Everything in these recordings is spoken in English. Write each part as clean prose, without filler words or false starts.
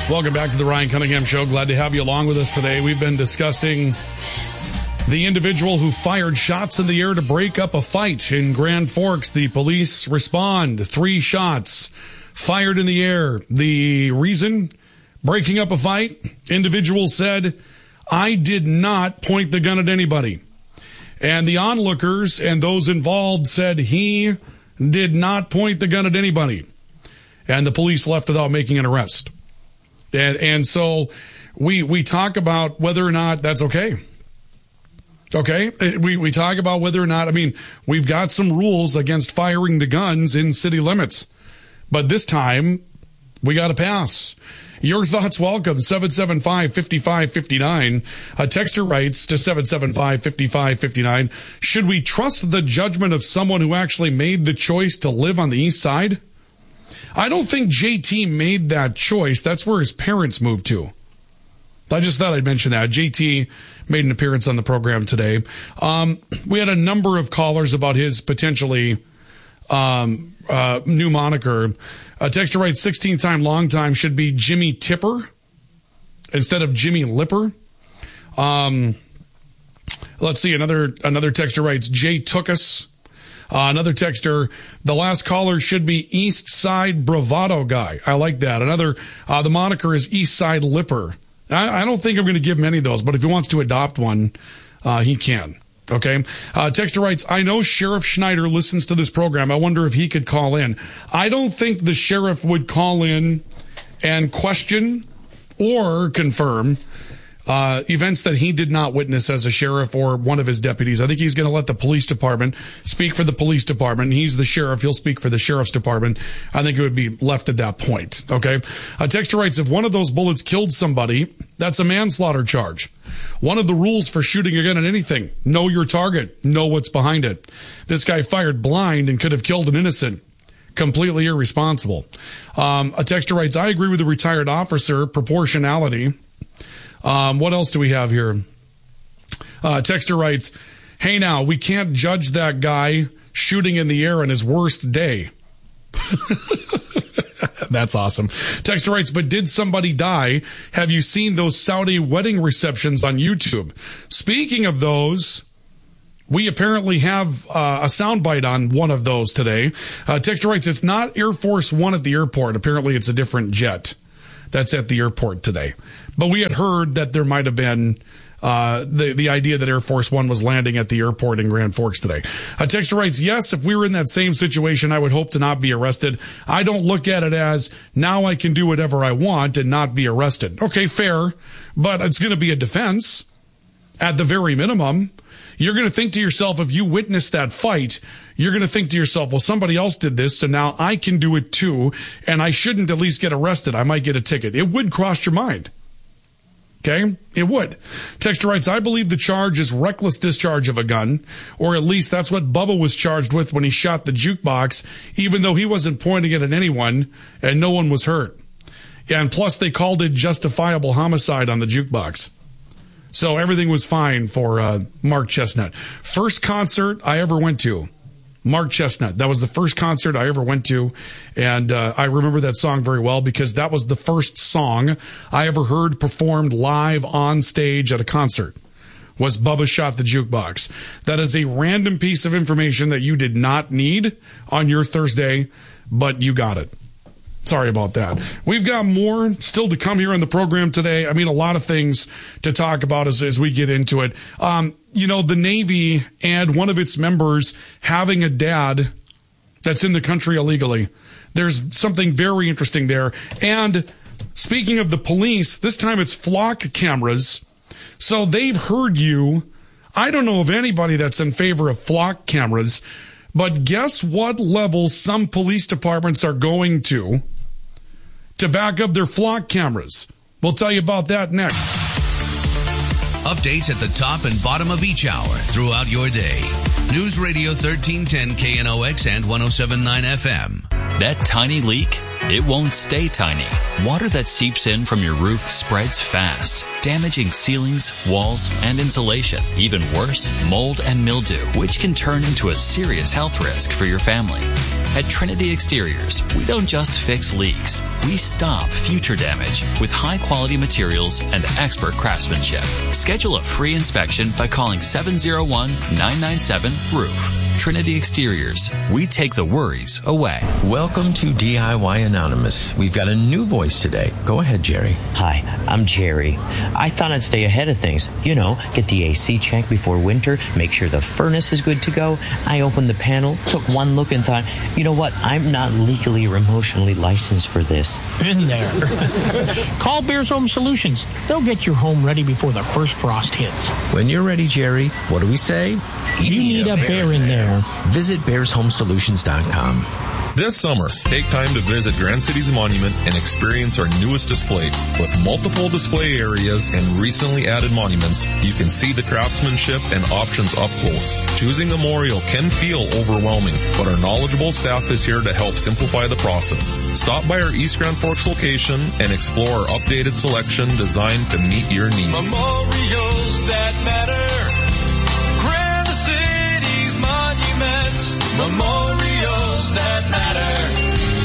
Welcome back to the Ryan Cunningham Show. Glad to have you along with us today. We've been discussing the individual who fired shots in the air to break up a fight in Grand Forks. The police respond. 3 shots fired in the air. The reason? Breaking up a fight. Individual said, "I did not point the gun at anybody." And the onlookers and those involved said he did not point the gun at anybody. And the police left without making an arrest. And so we talk about whether or not that's okay. Okay? We talk about whether or not, we've got some rules against firing the guns in city limits. But this time, we got to pass. Your thoughts welcome, 775-5559. A texter writes to 775-5559, should we trust the judgment of someone who actually made the choice to live on the east side? I don't think JT made that choice. That's where his parents moved to. I just thought I'd mention that. JT made an appearance on the program today. We had a number of callers about his potentially new moniker. A texter writes, 16th time, long time should be Jimmy Tipper instead of Jimmy Lipper. Let's see. Another texter writes, Jay Tookus. Another texter, the last caller should be East Side Bravado Guy. I like that. Another, the moniker is East Side Lipper. I don't think I'm going to give him any of those, but if he wants to adopt one, he can. Okay. Texter writes, I know Sheriff Schneider listens to this program. I wonder if he could call in. I don't think the sheriff would call in and question or confirm events that he did not witness as a sheriff or one of his deputies. I think he's going to let the police department speak for the police department. He's the sheriff. He'll speak for the sheriff's department. I think it would be left at that point. Okay. A texter writes, if one of those bullets killed somebody, that's a manslaughter charge. One of the rules for shooting a gun at anything, know your target, know what's behind it. This guy fired blind and could have killed an innocent. Completely irresponsible. A texter writes, I agree with the retired officer, proportionality. What else do we have here? Texter writes, hey now, we can't judge that guy shooting in the air on his worst day. That's awesome. Texter writes, but did somebody die? Have you seen those Saudi wedding receptions on YouTube? Speaking of those, we apparently have a soundbite on one of those today. Texter writes, it's not Air Force One at the airport. Apparently it's a different jet that's at the airport today. But we had heard that there might have been the idea that Air Force One was landing at the airport in Grand Forks today. A texter writes, yes, if we were in that same situation, I would hope to not be arrested. I don't look at it as now I can do whatever I want and not be arrested. Okay, fair, but it's going to be a defense at the very minimum. You're going to think to yourself, if you witness that fight, you're going to think to yourself, well, somebody else did this, so now I can do it too, and I shouldn't at least get arrested. I might get a ticket. It would cross your mind. Okay? It would. Texter writes, I believe the charge is reckless discharge of a gun, or at least that's what Bubba was charged with when he shot the jukebox, even though he wasn't pointing it at anyone and no one was hurt. Yeah, and plus they called it justifiable homicide on the jukebox. So everything was fine for Mark Chestnut. First concert I ever went to, Mark Chestnut. That was the first concert I ever went to, and I remember that song very well because that was the first song I ever heard performed live on stage at a concert, was Bubba Shot the Jukebox. That is a random piece of information that you did not need on your Thursday, but you got it. Sorry about that. We've got more still to come here on the program today. A lot of things to talk about as we get into it. The Navy and one of its members having a dad that's in the country illegally. There's something very interesting there. And speaking of the police, this time it's flock cameras. So they've heard you. I don't know of anybody that's in favor of flock cameras, but guess what level some police departments are going to back up their flock cameras? We'll tell you about that next. Updates at the top and bottom of each hour throughout your day. News Radio 1310 KNOX and 107.9 FM. That tiny leak, it won't stay tiny. Water that seeps in from your roof spreads fast, damaging ceilings, walls, and insulation. Even worse, mold and mildew, which can turn into a serious health risk for your family. At Trinity Exteriors, we don't just fix leaks. We stop future damage with high-quality materials and expert craftsmanship. Schedule a free inspection by calling 701-997-ROOF. Trinity Exteriors. We take the worries away. Welcome to DIY Anonymous. We've got a new voice today. Go ahead, Jerry. Hi, I'm Jerry. I thought I'd stay ahead of things. You know, get the AC checked before winter, make sure the furnace is good to go. I opened the panel, took one look and thought, you know what? I'm not legally or emotionally licensed for this. Been there. Call Bears Home Solutions. They'll get your home ready before the first frost hits. When you're ready, Jerry, what do we say? You need a bear in there. Visit BearsHomeSolutions.com. This summer, take time to visit Grand Cities Monument and experience our newest displays. With multiple display areas and recently added monuments, you can see the craftsmanship and options up close. Choosing a memorial can feel overwhelming, but our knowledgeable staff is here to help simplify the process. Stop by our East Grand Forks location and explore our updated selection designed to meet your needs. Memorials that matter. Grand Cities Monument. Memorials that matter.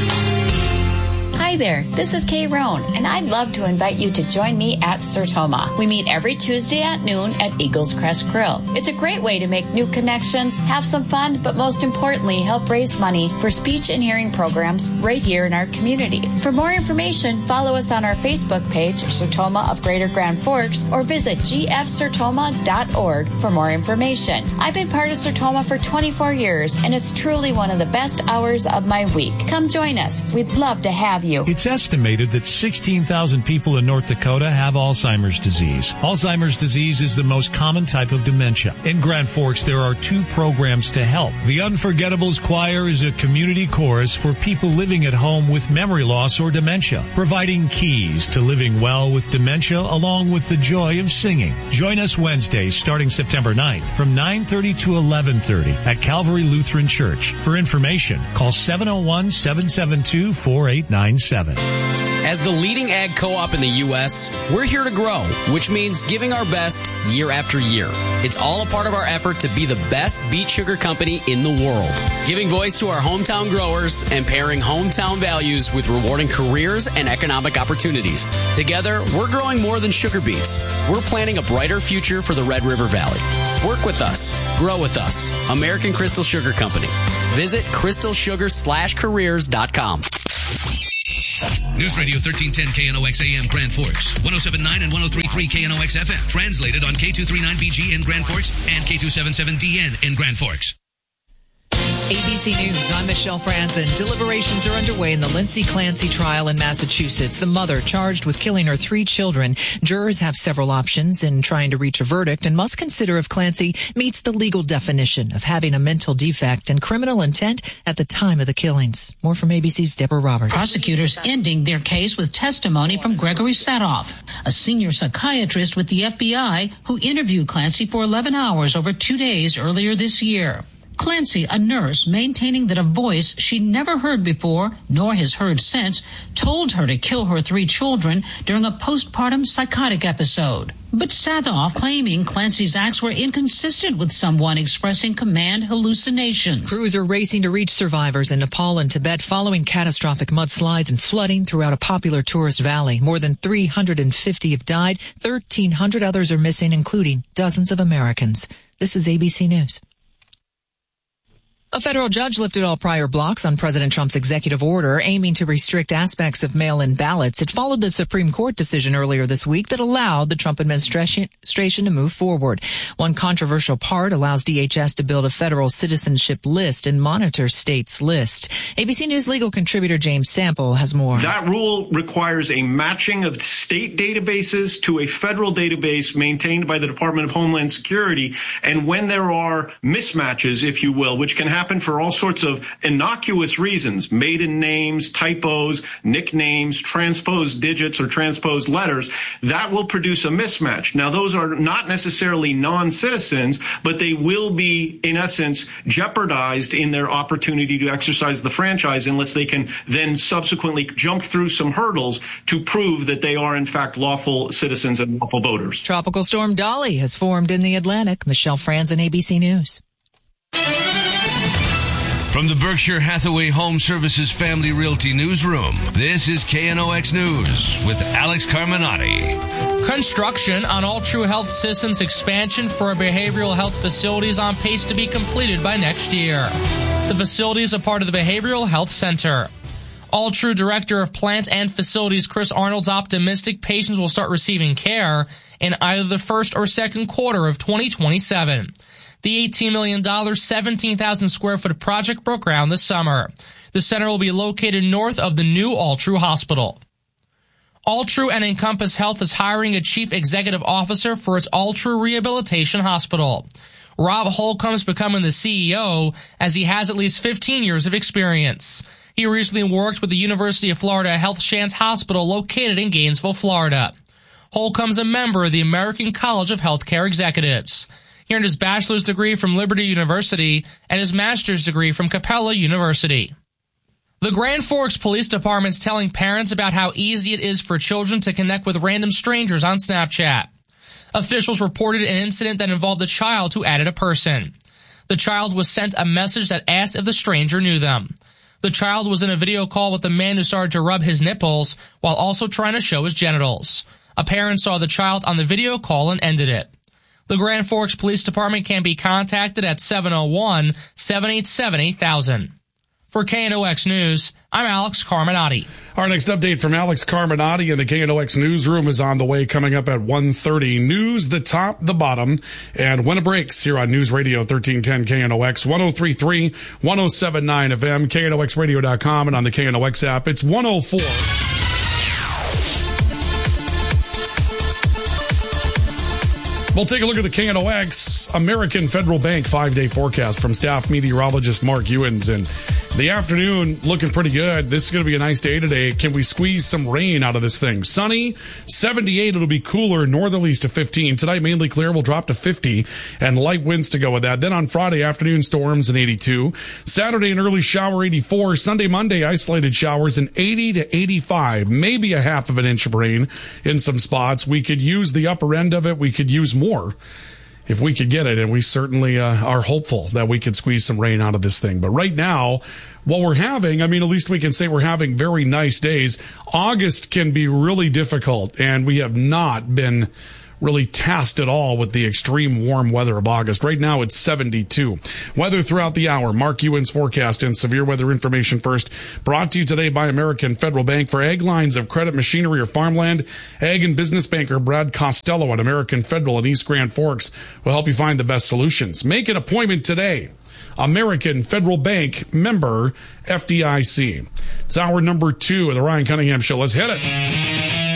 Hi there, this is Kay Roan, and I'd love to invite you to join me at Sertoma. We meet every Tuesday at noon at Eagles Crest Grill. It's a great way to make new connections, have some fun, but most importantly, help raise money for speech and hearing programs right here in our community. For more information, follow us on our Facebook page, Sertoma of Greater Grand Forks, or visit gfsertoma.org for more information. I've been part of Sertoma for 24 years, and it's truly one of the best hours of my week. Come join us. We'd love to have you. It's estimated that 16,000 people in North Dakota have Alzheimer's disease. Alzheimer's disease is the most common type of dementia. In Grand Forks, there are 2 programs to help. The Unforgettables Choir is a community chorus for people living at home with memory loss or dementia, providing keys to living well with dementia along with the joy of singing. Join us Wednesdays starting September 9th from 9:30 to 11:30 at Calvary Lutheran Church. For information, call 701-772-4897. As the leading ag co-op in the U.S., we're here to grow, which means giving our best year after year. It's all a part of our effort to be the best beet sugar company in the world, giving voice to our hometown growers and pairing hometown values with rewarding careers and economic opportunities. Together, we're growing more than sugar beets. We're planning a brighter future for the Red River Valley. Work with us. Grow with us. American Crystal Sugar Company. Visit crystalsugar/careers.com. News Radio 1310 KNOX AM Grand Forks, 107.9 and 103.3 KNOX FM. Translated on K239BG in Grand Forks and K277DN in Grand Forks. ABC News, I'm Michelle Franzen. Deliberations are underway in the Lindsay Clancy trial in Massachusetts. The mother charged with killing her 3 children. Jurors have several options in trying to reach a verdict and must consider if Clancy meets the legal definition of having a mental defect and criminal intent at the time of the killings. More from ABC's Deborah Roberts. Prosecutors ending their case with testimony from Gregory Sadoff, a senior psychiatrist with the FBI who interviewed Clancy for 11 hours over 2 days earlier this year. Clancy, a nurse, maintaining that a voice she never heard before, nor has heard since, told her to kill her 3 children during a postpartum psychotic episode. But Sadoff claiming Clancy's acts were inconsistent with someone expressing command hallucinations. Crews are racing to reach survivors in Nepal and Tibet following catastrophic mudslides and flooding throughout a popular tourist valley. More than 350 have died. 1,300 others are missing, including dozens of Americans. This is ABC News. A federal judge lifted all prior blocks on President Trump's executive order aiming to restrict aspects of mail-in ballots. It followed the Supreme Court decision earlier this week that allowed the Trump administration to move forward. One controversial part allows DHS to build a federal citizenship list and monitor states' list. ABC News legal contributor James Sample has more. That rule requires a matching of state databases to a federal database maintained by the Department of Homeland Security. And when there are mismatches, if you will, which can happen for all sorts of innocuous reasons, maiden names, typos, nicknames, transposed digits or transposed letters, that will produce a mismatch. Now, those are not necessarily non-citizens, but they will be, in essence, jeopardized in their opportunity to exercise the franchise unless they can then subsequently jump through some hurdles to prove that they are, in fact, lawful citizens and lawful voters. Tropical storm Dolly has formed in the Atlantic. Michelle Franzen, ABC News. From the Berkshire Hathaway Home Services Family Realty Newsroom, this is KNOX News with Alex Carminati. Construction on All True Health Systems expansion for a behavioral health facility is on pace to be completed by next year. The facility is a part of the Behavioral Health Center. All True Director of Plant and Facilities Chris Arnold's optimistic patients will start receiving care in either the first or second quarter of 2027. The $18 million, 17,000 square foot project broke ground this summer. The center will be located north of the new All True Hospital. All True and Encompass Health is hiring a chief executive officer for its All True Rehabilitation Hospital. Rob Holcomb's becoming the CEO as he has at least 15 years of experience. He recently worked with the University of Florida Health Shands Hospital located in Gainesville, Florida. Holcomb's a member of the American College of Healthcare Executives. He earned his bachelor's degree from Liberty University and his master's degree from Capella University. The Grand Forks Police Department's telling parents about how easy it is for children to connect with random strangers on Snapchat. Officials reported an incident that involved a child who added a person. The child was sent a message that asked if the stranger knew them. The child was in a video call with a man who started to rub his nipples while also trying to show his genitals. A parent saw the child on the video call and ended it. The Grand Forks Police Department can be contacted at 701-787-8000. For KNOX News, I'm Alex Carminati. Our next update from Alex Carminati in the KNOX newsroom is on the way, coming up at 1:30. News, the top, the bottom, and when it breaks here on News Radio 1310 KNOX, 103.3, 107.9 FM, KNOXradio.com, and on the KNOX app. It's 104. We'll take a look at the KNOX American Federal Bank 5-day forecast from staff meteorologist Mark Ewens. And the afternoon looking pretty good. This is going to be a nice day today. Can we squeeze some rain out of this thing? Sunny, 78. It'll be cooler, northerlies to 15. Tonight, mainly clear. We'll drop to 50 and light winds to go with that. Then on Friday, afternoon storms and 82. Saturday, an early shower, 84. Sunday, Monday, isolated showers and 80 to 85. Maybe a half of an inch of rain in some spots. We could use the upper end of it. We could use more if we could get it, and we certainly are hopeful that we could squeeze some rain out of this thing. But right now, what we're having, at least we can say we're having very nice days. August can be really difficult, and we have not been really tasked at all with the extreme warm weather of August. Right now, it's 72. Weather throughout the hour. Mark Ewens forecast and severe weather information first. Brought to you today by American Federal Bank. For ag lines of credit, machinery, or farmland, ag and business banker Brad Costello at American Federal in East Grand Forks will help you find the best solutions. Make an appointment today. American Federal Bank, member FDIC. It's hour number 2 of the Ryan Cunningham Show. Let's hit it.